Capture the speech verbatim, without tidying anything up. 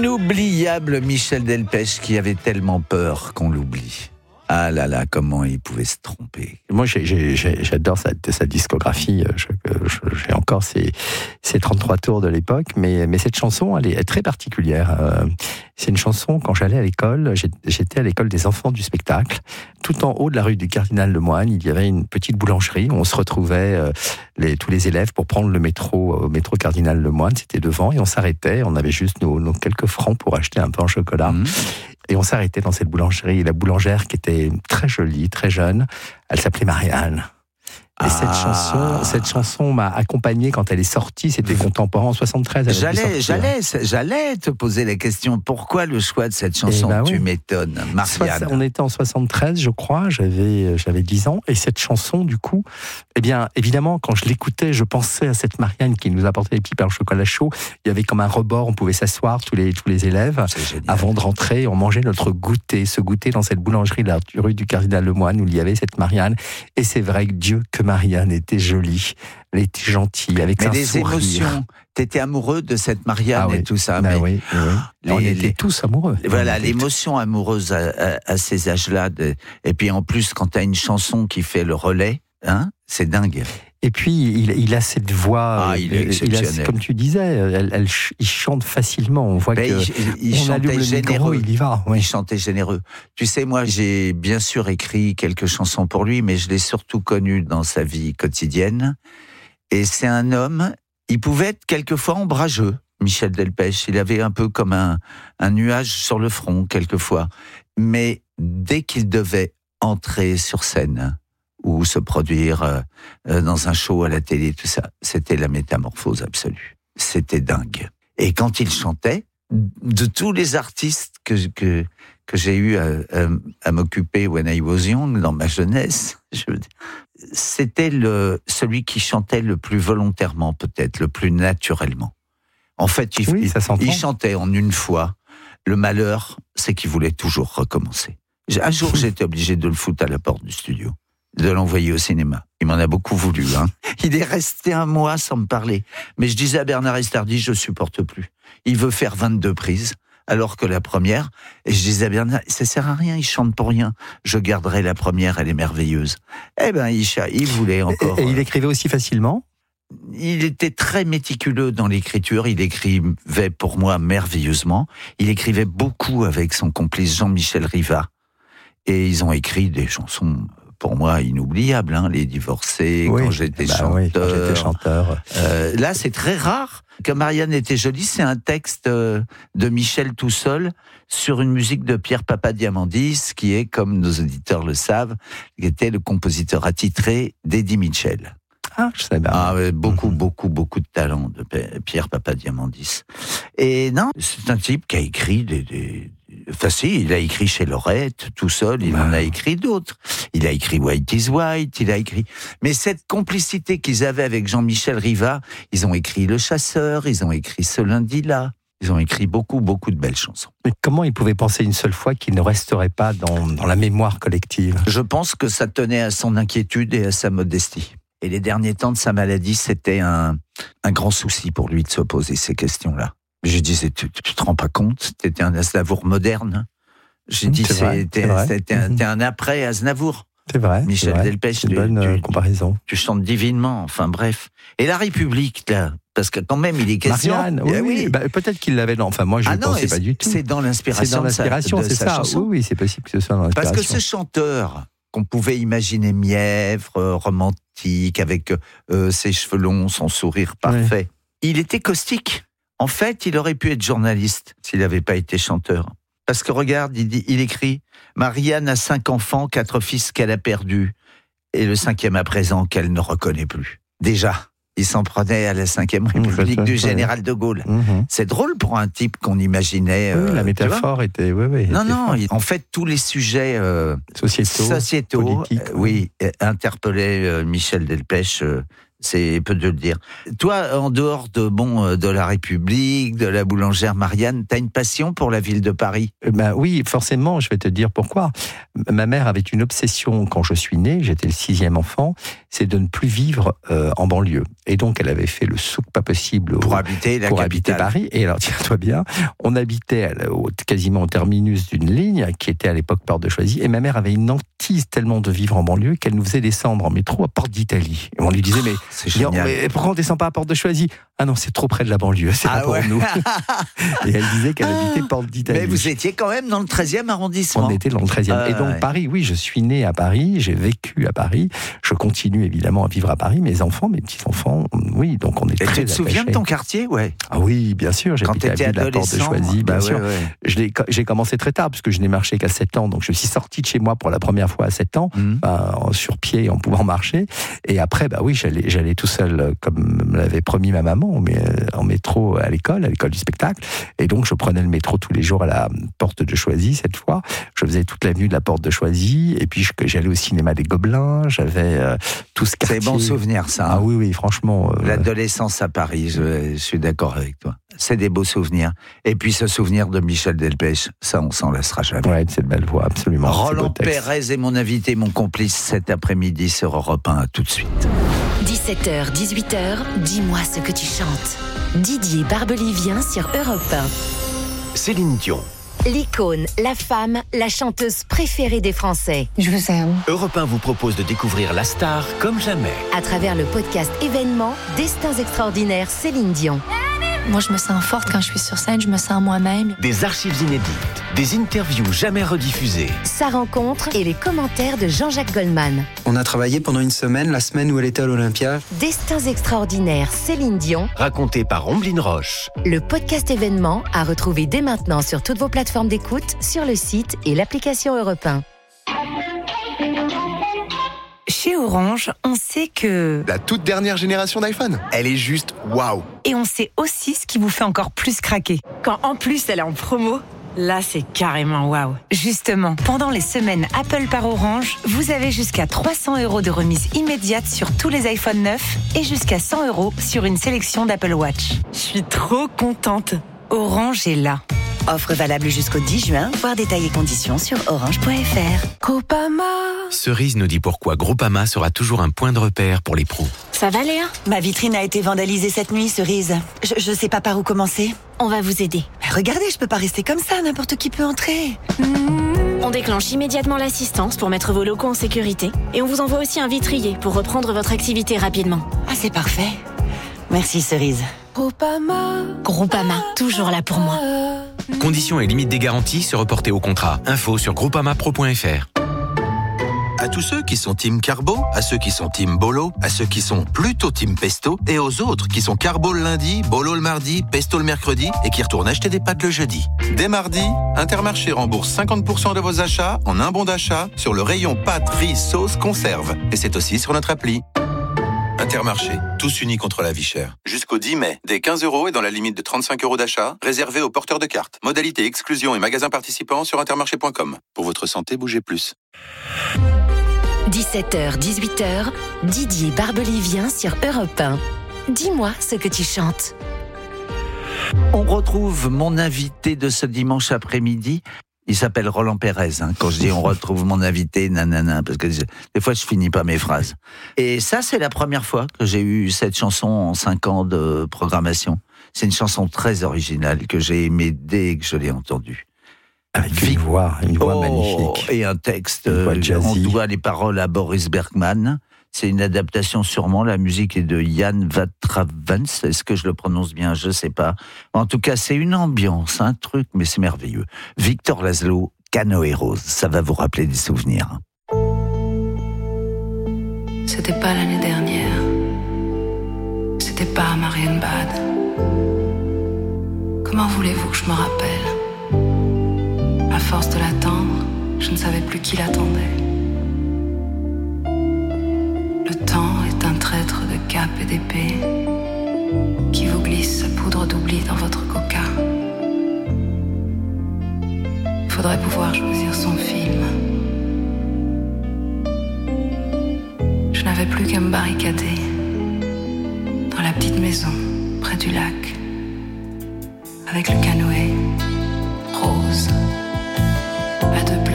L'inoubliable Michel Delpech qui avait tellement peur qu'on l'oublie. Ah là là, comment il pouvait se tromper. Moi, j'ai, j'ai, j'adore sa, sa discographie. Je, je, j'ai encore ses, ses trente-trois tours de l'époque, mais, mais cette chanson, elle est très particulière. C'est une chanson, quand j'allais à l'école, j'étais à l'école des enfants du spectacle. Tout en haut de la rue du Cardinal Lemoine, il y avait une petite boulangerie où on se retrouvait, les, tous les élèves, pour prendre le métro au métro Cardinal Lemoine. C'était devant, et on s'arrêtait. On avait juste nos, nos quelques francs pour acheter un pain au chocolat. Mmh. Et on s'arrêtait dans cette boulangerie. Et la boulangère, qui était très jolie, très jeune, elle s'appelait Marianne. Et ah. cette chanson, cette chanson m'a accompagné quand elle est sortie. C'était contemporain en soixante-treize. Elle j'allais, j'allais, j'allais te poser la question. Pourquoi le choix de cette chanson? Ben tu oui. m'étonnes, Marianne. On était en soixante-treize, je crois. J'avais, j'avais dix ans. Et cette chanson, du coup, eh bien, évidemment, quand je l'écoutais, je pensais à cette Marianne qui nous apportait des petits pains au chocolat chaud. Il y avait comme un rebord. On pouvait s'asseoir tous les tous les élèves avant de rentrer. On mangeait notre goûter, ce goûter dans cette boulangerie de la rue du Cardinal Lemoine où il y avait cette Marianne. Et c'est vrai que Dieu que Marianne était jolie, elle était gentille, avec mais un des sourire. Émotions. T'étais amoureux de cette Marianne ah oui. et tout ça. Bah mais oui, oui. Les, on était les, tous amoureux. Voilà, l'émotion amoureuse à, à, à ces âges-là. De, et puis en plus, quand t'as une chanson qui fait le relais, hein, c'est dingue. Et puis, il, il a cette voix, ah, il est exceptionnel. Il a, comme tu disais, elle, elle, il chante facilement. On voit ben, que il, il chantait généreux. Micro, il y va. Oui. Il chantait généreux. Tu sais, moi, j'ai bien sûr écrit quelques chansons pour lui, mais je l'ai surtout connu dans sa vie quotidienne. Et c'est un homme, il pouvait être quelquefois ombrageux, Michel Delpech. Il avait un peu comme un, un nuage sur le front, quelquefois. Mais dès qu'il devait entrer sur scène, ou se produire euh, dans un show à la télé, tout ça, c'était la métamorphose absolue. C'était dingue. Et quand il chantait, de tous les artistes que, que, que j'ai eu à, à, à m'occuper when I was young, dans ma jeunesse, je veux dire, c'était le, celui qui chantait le plus volontairement, peut-être, le plus naturellement. En fait, il, oui, il, il chantait en une fois. Le malheur, c'est qu'il voulait toujours recommencer. Un jour, j'étais obligé de le foutre à la porte du studio, de l'envoyer au cinéma. Il m'en a beaucoup voulu, hein. Il est resté un mois sans me parler. Mais je disais à Bernard Estardi, je supporte plus. Il veut faire vingt-deux prises, alors que la première, et je disais à Bernard, ça sert à rien, il chante pour rien. Je garderai la première, elle est merveilleuse. Eh ben, il, il voulait encore. Et, et il écrivait aussi facilement? Il était très méticuleux dans l'écriture, il écrivait pour moi merveilleusement. Il écrivait beaucoup avec son complice Jean-Michel Riva. Et ils ont écrit des chansons pour moi inoubliables, hein, Les Divorcés, oui, quand j'étais bah chanteur. Oui, quand j'étais chanteur. Euh, là, c'est très rare que Marianne était jolie. C'est un texte euh, de Michel tout seul sur une musique de Pierre Papadiamandis, qui est, comme nos auditeurs le savent, qui était le compositeur attitré d'Eddie Mitchell. Ah, je sais bien. Ah, ouais, beaucoup, mm-hmm. beaucoup, beaucoup de talent de Pierre Papadiamandis. Et non, c'est un type qui a écrit des... des Enfin si, il a écrit chez Lorette, tout seul, il wow. en a écrit d'autres. Il a écrit White is White, il a écrit... Mais cette complicité qu'ils avaient avec Jean-Michel Riva, ils ont écrit Le Chasseur, ils ont écrit Ce lundi-là, ils ont écrit beaucoup, beaucoup de belles chansons. Mais comment ils pouvaient penser une seule fois qu'il ne resterait pas dans, dans la mémoire collective? Je pense que ça tenait à son inquiétude et à sa modestie. Et les derniers temps de sa maladie, c'était un, un grand souci pour lui de se poser ces questions-là. Je disais, tu, tu te rends pas compte? T'étais un Aznavour moderne. J'ai dit, c'est vrai, c'était, c'est c'était un, t'es un après Aznavour. C'est vrai. Michel c'est Delpech. C'est une bonne tu, tu, comparaison. Tu chantes divinement, enfin bref. Et la République, là, parce que quand même, il est question. Marianne, oui, oui. Bah, peut-être qu'il l'avait dans. Enfin, moi, je ne ah pensais pas du tout. C'est dans l'inspiration. C'est dans l'inspiration, de sa, c'est de ça. sa chanson. Oui, oui, c'est possible que ce soit dans l'inspiration. Parce que ce chanteur qu'on pouvait imaginer mièvre, euh, romantique, avec euh, ses cheveux longs, son sourire parfait, oui. Il était caustique. En fait, il aurait pu être journaliste s'il n'avait pas été chanteur. Parce que regarde, il, dit, il écrit « Marianne a cinq enfants, quatre fils qu'elle a perdus, et le cinquième à présent qu'elle ne reconnaît plus. » Déjà, il s'en prenait à la cinquième République mmh, du général de Gaulle. Mmh. C'est drôle pour un type qu'on imaginait... Oui, euh, la métaphore était... Oui, oui, non, était non, il, en fait, tous les sujets euh, sociétaux, sociétaux politiques, euh, oui, interpellaient euh, Michel Delpech... Euh, C'est peu de le dire. Toi, en dehors de bon de la République, de la boulangère Marianne, t'as une passion pour la ville de Paris ? Ben oui, forcément, je vais te dire pourquoi. Ma mère avait une obsession quand je suis né, j'étais le sixième enfant, c'est de ne plus vivre euh, en banlieue. Et donc, elle avait fait le souk pas possible pour au, habiter la pour capitale. habiter Paris. Et alors, tiens-toi bien, on habitait au, quasiment au terminus d'une ligne qui était à l'époque Porte de Choisy. Et ma mère avait une hantise tellement de vivre en banlieue qu'elle nous faisait descendre en métro à Porte d'Italie. Et on lui disait, mais, c'est génial. mais pourquoi on descend pas à Porte de Choisy ? Ah non, c'est trop près de la banlieue, c'est ah pas ouais. pour nous. Et elle disait qu'elle habitait Porte d'Italie. Mais vous étiez quand même dans le treizième arrondissement. On était dans le treizième. Euh, et donc ouais. Paris, oui, je suis né à Paris, j'ai vécu à Paris, je continue évidemment à vivre à Paris, mes enfants, mes petits-enfants, oui, donc on est et très tu te souviens de ton quartier, ouais. Ah oui, bien sûr, Quand j'habitais t'étais à la Porte de Choisy, bien bah sûr. Ouais, ouais. Je l'ai, j'ai commencé très tard, parce que je n'ai marché qu'à sept ans, donc je suis sorti de chez moi pour la première fois à sept ans, mmh. euh, sur pied, en pouvant marcher, et après, bah oui, j'allais, j'allais tout seul, comme me l'avait promis ma maman, mais en métro à l'école, à l'école du spectacle, et donc je prenais le métro tous les jours à la Porte de Choisy, cette fois, je faisais toute l'avenue de la Porte de Choisy, et puis je, j'allais au cinéma des Gobelins, j'avais euh, tout ce quartier. C'est bon souvenir, ça. Hein. Ah oui, oui, franchement. Euh... L'adolescence à Paris, je, je suis d'accord avec toi. C'est des beaux souvenirs. Et puis ce souvenir de Michel Delpech, ça on s'en lassera jamais. Ouais, c'est de belle voix, absolument. Roland Pérez est mon invité, mon complice cet après-midi sur Europe un. À tout de suite. dix-sept heures, dix-huit heures, dis-moi ce que tu chantes. Didier Barbelivien sur Europe un. Céline Dion. L'icône, la femme, la chanteuse préférée des Français. Je vous aime. Europe un vous propose de découvrir la star comme jamais. À travers le podcast événement Destins extraordinaires Céline Dion. Moi, je me sens forte quand je suis sur scène, je me sens moi-même. Des archives inédites, des interviews jamais rediffusées. Sa rencontre et les commentaires de Jean-Jacques Goldman. On a travaillé pendant une semaine, la semaine où elle était à l'Olympia. Destins extraordinaires Céline Dion. Raconté par Omblin Roche. Le podcast événement à retrouver dès maintenant sur toutes vos plateformes d'écoute, sur le site et l'application Europe un. Chez Orange, on sait que... La toute dernière génération d'iPhone, elle est juste waouh. Et on sait aussi ce qui vous fait encore plus craquer. Quand en plus elle est en promo, là c'est carrément waouh. Justement, pendant les semaines Apple par Orange, vous avez jusqu'à trois cents euros de remise immédiate sur tous les iPhone neufs et jusqu'à cent euros sur une sélection d'Apple Watch. Je suis trop contente. Orange est là. Offre valable jusqu'au dix juin, voir détails et conditions sur orange point f r. Groupama. Cerise nous dit pourquoi Groupama sera toujours un point de repère pour les pros. Ça va Léa ? Ma vitrine a été vandalisée cette nuit, Cerise. Je, je sais pas par où commencer. On va vous aider. Mais regardez, je peux pas rester comme ça, n'importe qui peut entrer. Mmh. On déclenche immédiatement l'assistance pour mettre vos locaux en sécurité. Et on vous envoie aussi un vitrier pour reprendre votre activité rapidement. Ah, c'est parfait. Merci Cerise. Groupama. Groupama, toujours là pour moi. Conditions et limites des garanties se reporter au contrat. Info sur groupama pro point f r. À tous ceux qui sont team carbo, à ceux qui sont team bolo, à ceux qui sont plutôt team pesto, et aux autres qui sont carbo le lundi, bolo le mardi, pesto le mercredi, et qui retournent acheter des pâtes le jeudi. Dès mardi, Intermarché rembourse cinquante pour cent de vos achats en un bon d'achat sur le rayon pâtes, riz, sauce, conserve. Et c'est aussi sur notre appli. Intermarché, tous unis contre la vie chère. Jusqu'au dix mai, des quinze euros et dans la limite de trente-cinq euros d'achat, réservé aux porteurs de cartes. Modalité exclusion et magasins participants sur intermarché point com. Pour votre santé, bougez plus. dix-sept heures, dix-huit heures, Didier Barbelivien sur Europe un. Dis-moi ce que tu chantes. On retrouve mon invité de ce dimanche après-midi. Il s'appelle Roland Pérez. Hein. Quand je dis on retrouve mon invité, nanana, parce que je, des fois je finis pas mes phrases. Et ça, c'est la première fois que j'ai eu cette chanson en cinq ans de programmation. C'est une chanson très originale que j'ai aimée dès que je l'ai entendue. Avec une voix, une voix oh, magnifique. Et un texte, euh, on doit les paroles à Boris Bergman. C'est une adaptation sûrement, la musique est de Jan Watravens, est-ce que je le prononce bien, je sais pas. En tout cas, c'est une ambiance, un truc, mais c'est merveilleux. Victor Laszlo, Canoë Rose, ça va vous rappeler des souvenirs. C'était pas l'année dernière, c'était pas à Marienbad. Comment voulez-vous que je me rappelle ? À force de l'attendre, je ne savais plus qui l'attendait. Le temps est un traître de cape et d'épée qui vous glisse sa poudre d'oubli dans votre coca. Faudrait pouvoir choisir son film. Je n'avais plus qu'à me barricader dans la petite maison près du lac, avec le canoë rose à deux